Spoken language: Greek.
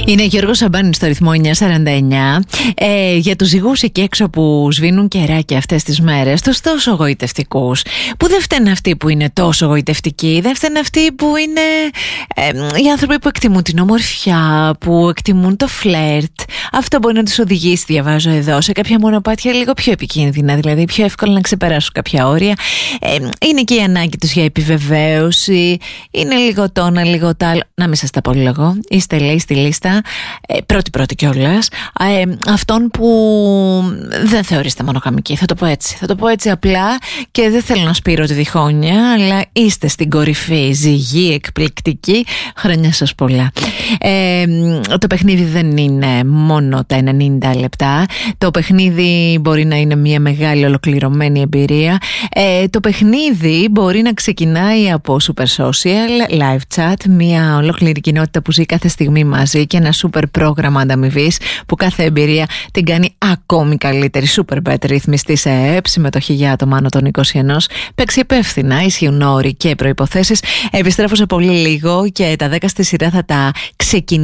Είναι Γιώργος Σαμπάνης στο ρυθμό 949. Για τους ζυγούς εκεί έξω που σβήνουν κεράκια αυτές τις μέρες, τους τόσο γοητευτικούς, που δεν φταίνουν αυτοί που είναι τόσο γοητευτικοί, δεν φταίνουν αυτοί που είναι οι άνθρωποι που εκτιμούν την ομορφιά, που εκτιμούν το φλερτ. Αυτό μπορεί να τους οδηγήσει, διαβάζω εδώ, σε κάποια μονοπάτια λίγο πιο επικίνδυνα, δηλαδή πιο εύκολα να ξεπεράσουν κάποια όρια. Είναι και η ανάγκη τους για επιβεβαίωση, είναι λίγο το ένα, λίγο το άλλο. Να μην σας τα πολυλογώ, είστε λέει στη λίστα πρώτη κιόλας αυτών που δεν θεωρείστε μονογαμικοί. Θα το πω έτσι απλά και δεν θέλω να σπείρω τη διχόνοια, αλλά είστε στην κορυφή, ζυγή, εκπληκτική. Χρόνια σας πολλά. Το παιχνίδι δεν είναι μόνο τα 90 λεπτά. Το παιχνίδι μπορεί να είναι μια μεγάλη ολοκληρωμένη εμπειρία. Το παιχνίδι μπορεί να ξεκινάει από super social, live chat, μια ολόκληρη κοινότητα που ζει κάθε στιγμή μαζί και ένα super πρόγραμμα ανταμοιβής που κάθε εμπειρία την κάνει ακόμη καλύτερη. Super bet ρυθμιστή σε ΕΕΠ, συμμετοχή για άτομα άνω των 21. Παίξει υπεύθυνα, ισχύουν όροι και προϋποθέσεις. Επιστρέφω σε πολύ λίγο και τα 10 στη σειρά θα τα ξεκινήσω